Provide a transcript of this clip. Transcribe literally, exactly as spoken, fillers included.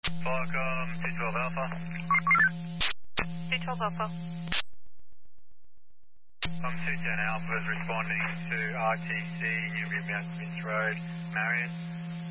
Falcom two twelve Alpha. two twelve Alpha. Um, two ten Alpha is responding to R T C, Newbury Mount Smith Road, Marion.